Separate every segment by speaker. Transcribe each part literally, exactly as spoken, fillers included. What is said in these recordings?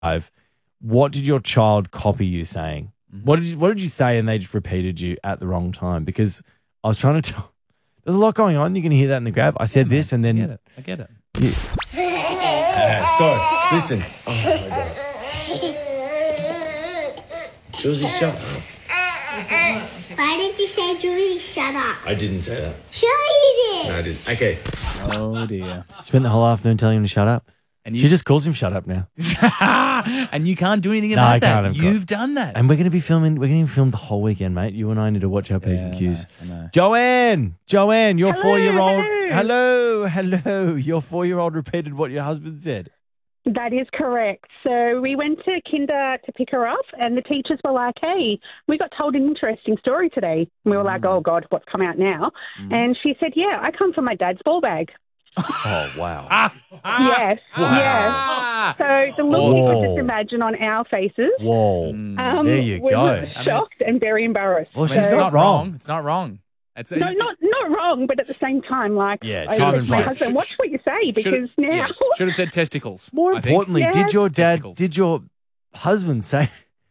Speaker 1: I've, what did your child copy you saying? Mm-hmm. What did you, what did you say and they just repeated you at the wrong time? Because I was trying to tell, there's a lot going on. You can hear that in the grab. I said yeah, this and then.
Speaker 2: I get it. I get it.
Speaker 1: Yeah. uh, so, listen. Oh, my God. Josie, shut up.
Speaker 3: Why did you say Julie, shut up?
Speaker 1: I didn't say that.
Speaker 3: Sure you did.
Speaker 1: No, I didn't. Okay.
Speaker 2: Oh, dear.
Speaker 1: Spent the whole afternoon telling him to shut up.
Speaker 2: And you,
Speaker 1: she just calls him shut up now.
Speaker 2: And you can't do anything
Speaker 1: no,
Speaker 2: about
Speaker 1: I
Speaker 2: that.
Speaker 1: Can't,
Speaker 2: You've done that.
Speaker 1: And we're going to be filming, we're going to film the whole weekend, mate. You and I need to watch our P's
Speaker 2: yeah,
Speaker 1: and Q's.
Speaker 2: I know, I know.
Speaker 1: Joanne, Joanne, your
Speaker 4: hello,
Speaker 1: four-year-old.
Speaker 4: Hello.
Speaker 1: hello, hello. Your four-year-old repeated what your husband said.
Speaker 4: That is correct. So we went to kinder to pick her up and the teachers were like, hey, we got told an interesting story today. And we were like, oh, God, what's come out now? Mm. And she said, yeah, I come from my dad's ball bag.
Speaker 1: Oh, wow.
Speaker 4: Yes, wow. yes. So the look you could just imagine on our faces.
Speaker 1: Whoa.
Speaker 4: Um,
Speaker 1: there you
Speaker 4: we
Speaker 1: go.
Speaker 4: were shocked I mean, and very embarrassed.
Speaker 1: Well,
Speaker 2: I
Speaker 1: she's
Speaker 2: mean, it's
Speaker 1: not,
Speaker 2: not
Speaker 1: wrong.
Speaker 2: wrong. It's not wrong. It's,
Speaker 4: no,
Speaker 2: it,
Speaker 4: not not wrong, but at the same time, like,
Speaker 1: yeah,
Speaker 4: I
Speaker 1: children's
Speaker 4: said to my
Speaker 1: rights.
Speaker 4: husband, watch what you say, because now...
Speaker 2: Yes, should have said testicles.
Speaker 1: More importantly,
Speaker 4: yes.
Speaker 1: did your dad,
Speaker 2: testicles.
Speaker 1: did your husband say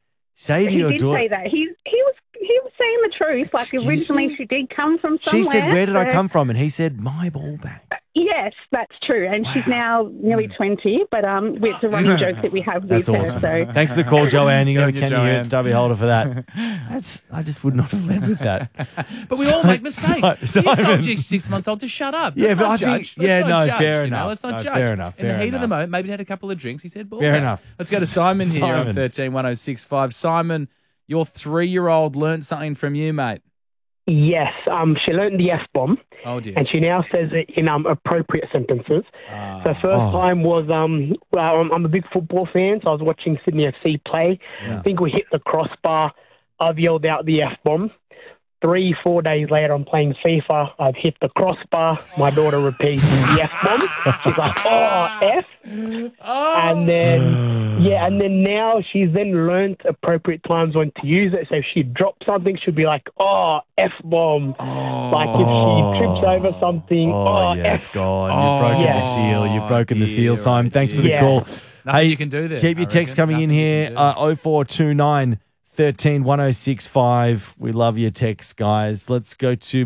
Speaker 1: say to
Speaker 4: he
Speaker 1: your
Speaker 4: did
Speaker 1: daughter...
Speaker 4: say that. He, he was he was saying the truth. Like,
Speaker 1: Excuse
Speaker 4: originally
Speaker 1: me?
Speaker 4: she did come from somewhere.
Speaker 1: She said, where did
Speaker 4: so...
Speaker 1: I come from? And he said, my ball bag.
Speaker 4: Yes, that's true. And wow. she's now nearly twenty, but um, it's a running joke that we have
Speaker 1: That's
Speaker 4: with
Speaker 1: awesome.
Speaker 4: her. So.
Speaker 1: Thanks for the call, Joanne. You got to
Speaker 2: Thank you,
Speaker 1: can you hear
Speaker 2: Joanne.
Speaker 1: it, Stubby Holder for that. That's I just would not have led with that.
Speaker 2: But we all make mistakes.
Speaker 1: Si-
Speaker 2: you told
Speaker 1: Simon.
Speaker 2: your six-month-old to shut up.
Speaker 1: Yeah,
Speaker 2: Let's
Speaker 1: but
Speaker 2: not
Speaker 1: I
Speaker 2: judge.
Speaker 1: think, yeah,
Speaker 2: Let's
Speaker 1: no,
Speaker 2: not judge,
Speaker 1: fair
Speaker 2: you
Speaker 1: enough.
Speaker 2: know? Let's not
Speaker 1: No,
Speaker 2: judge.
Speaker 1: fair enough,
Speaker 2: In the
Speaker 1: fair
Speaker 2: heat of the
Speaker 1: enough.
Speaker 2: moment, maybe he had a couple of drinks. He said, ball
Speaker 1: Fair
Speaker 2: bag.
Speaker 1: enough.
Speaker 2: Let's go to Simon here on
Speaker 1: Simon.
Speaker 2: thirteen one oh six five. Simon, your three-year-old learnt something from you, mate.
Speaker 5: Yes, um, she learned the F-bomb,
Speaker 2: Oh, dear.
Speaker 5: and she now says it in um, appropriate sentences.
Speaker 2: Ah.
Speaker 5: The first
Speaker 1: Oh.
Speaker 5: time was, um, well, I'm, I'm a big football fan, so I was watching Sydney F C play.
Speaker 2: Yeah.
Speaker 5: I think we hit the crossbar. I've yelled out the F-bomb. Three, four days later, I'm playing FIFA. I've hit the crossbar. My daughter repeats the F-bomb. She's like, oh, F.
Speaker 2: Oh.
Speaker 5: And then, yeah, and then now she's then learnt appropriate times when to use it. So if she drops something, she'll be like, oh, F-bomb.
Speaker 2: Oh.
Speaker 5: Like if she trips over something,
Speaker 1: Oh,
Speaker 5: oh,
Speaker 1: yeah,
Speaker 5: F.
Speaker 1: it's gone.
Speaker 2: Oh,
Speaker 1: You've broken
Speaker 5: yeah.
Speaker 1: the seal. You've broken the seal,
Speaker 2: dear,
Speaker 1: Simon.
Speaker 2: oh,
Speaker 1: Thanks for the
Speaker 2: dear.
Speaker 1: call.
Speaker 2: Nothing you can do there.
Speaker 1: Keep your
Speaker 2: I
Speaker 1: text
Speaker 2: reckon.
Speaker 1: coming in
Speaker 2: Nothing you
Speaker 1: here.
Speaker 2: can do.
Speaker 1: Uh, oh four two nine, one three, one oh six five. We love your texts, guys. Let's go to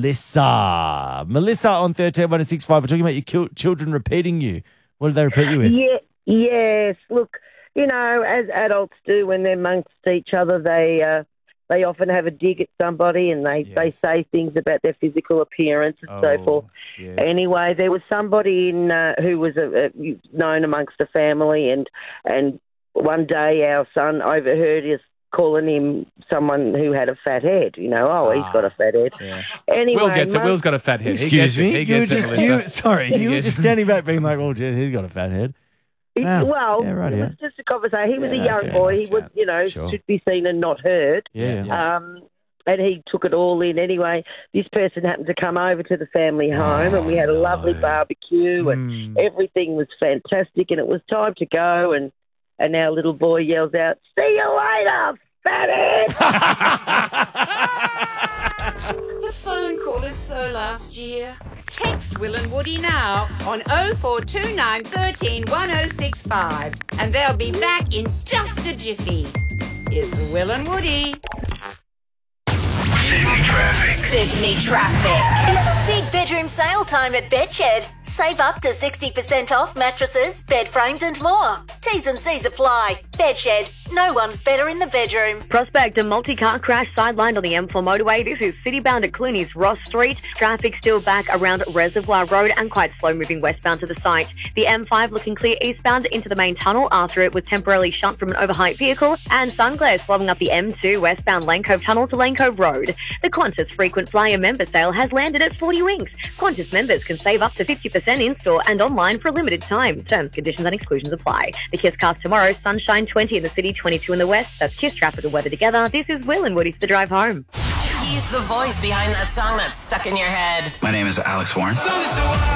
Speaker 1: Melissa. Melissa on one three, one oh six five. We're talking about your kil- children repeating you. What did they repeat you with?
Speaker 6: Yeah, yes. Look, you know, as adults do when they're amongst each other, they uh, they often have a dig at somebody and they,
Speaker 2: Yes.
Speaker 6: they say things about their physical appearance and so
Speaker 2: Oh,
Speaker 6: forth.
Speaker 2: yes.
Speaker 6: Anyway, there was somebody in uh, who was a, a, known amongst the family, and and one day our son overheard us calling him someone who had a fat head. You know, oh, he's
Speaker 2: Ah.
Speaker 6: got a fat head.
Speaker 2: Yeah.
Speaker 6: Anyway,
Speaker 2: Will gets it.
Speaker 6: Mum-
Speaker 2: Will's got a fat head. He
Speaker 1: Excuse
Speaker 2: gets it.
Speaker 1: me.
Speaker 2: He
Speaker 1: You were
Speaker 2: gets it,
Speaker 1: just,
Speaker 2: Melissa.
Speaker 1: you, sorry,
Speaker 2: He
Speaker 1: you were
Speaker 2: gets
Speaker 1: just
Speaker 2: it.
Speaker 1: standing back being like, oh, gee, he's got a fat head.
Speaker 6: He-
Speaker 1: Ah,
Speaker 6: well,
Speaker 1: yeah, right,
Speaker 6: it
Speaker 1: yeah.
Speaker 6: was just a conversation. He was
Speaker 1: Yeah,
Speaker 6: a young
Speaker 1: fair
Speaker 6: boy.
Speaker 1: enough,
Speaker 6: He was,
Speaker 2: Chad.
Speaker 6: you know,
Speaker 1: Sure.
Speaker 6: should be seen and not heard.
Speaker 1: Yeah,
Speaker 2: Yeah.
Speaker 6: Um, and he took it all in. Anyway, this person happened to come over to the family home, and we had a lovely
Speaker 1: no.
Speaker 6: barbecue, and
Speaker 2: Mm.
Speaker 6: everything was fantastic. And it was time to go, and and our little boy yells out, "See you later, fathead!"
Speaker 7: The phone call is so last year. Text Will and Woody now on oh four two nine, one three, one oh six five and they'll be back in just a jiffy. It's Will and Woody.
Speaker 8: Sydney traffic.
Speaker 9: Sydney traffic. It's big bedroom sale time at Bedshed. Save up to sixty percent off mattresses, bed frames and more. T's and C's apply. Bedshed. No one's better in the bedroom.
Speaker 10: Prospect, a multi-car crash sidelined on the M four motorway. This is city-bound at Clooney's Ross Street. Traffic still back around Reservoir Road and quite slow-moving westbound to the site. The M five looking clear eastbound into the main tunnel after it was temporarily shut from an overhyped vehicle. And Sunglass following up the M two westbound Lane Cove Tunnel to Lane Cove Road. The Qantas Frequent Flyer member sale has landed at forty winks. Qantas members can save up to fifty percent in-store and online for a limited time. Terms, conditions and exclusions apply. The Kiss Cast tomorrow, sunshine twenty in the city, twenty-two in the west. That's Kiss traffic and weather together. This is Will and Woody's The Drive Home.
Speaker 11: He's the voice behind that song that's stuck in your head.
Speaker 8: My name is Alex Warren.